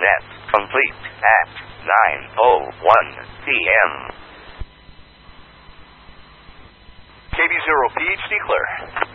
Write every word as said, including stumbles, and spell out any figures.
net complete at nine oh one p.m. K B zero P H D clear.